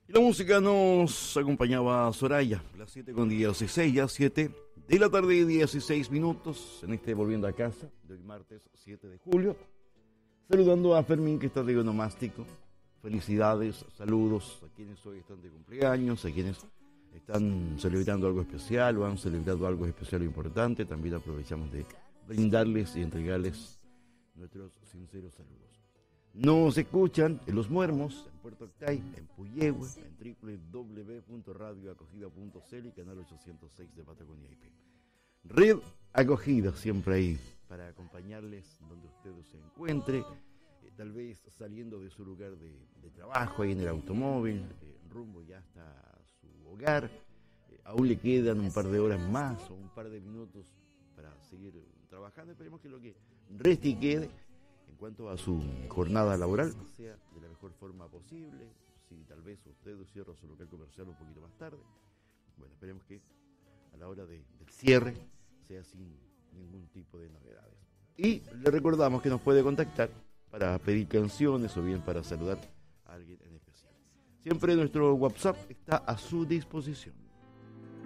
Y la música nos acompañaba a Soraya, las 7:16, ya 7 de la tarde y 16 minutos, en este Volviendo a Casa, de hoy martes 7 de julio. Saludando a Fermín, que está de onomástico. Felicidades, saludos a quienes hoy están de cumpleaños, a quienes están celebrando algo especial o han celebrado algo especial o importante. También aprovechamos de brindarles y entregarles nuestros sinceros saludos. Nos escuchan en Los Muermos, en Puerto Octay, en Puyehue, en www.radioacogida.cl y canal 806 de Patagonia IP. Red Acogida siempre ahí para acompañarles donde ustedes se encuentren, tal vez saliendo de su lugar de trabajo, ahí en el automóvil, rumbo ya hasta su hogar. Aún le quedan un par de horas más o un par de minutos para seguir trabajando. Esperemos que lo que reste y quede en cuanto a su jornada laboral sea de la mejor forma posible. Si tal vez usted cierra su local comercial un poquito más tarde, bueno, esperemos que a la hora del cierre sea sin ningún tipo de novedades. Y le recordamos que nos puede contactar para pedir canciones o bien para saludar a alguien en especial. Siempre nuestro WhatsApp está a su disposición.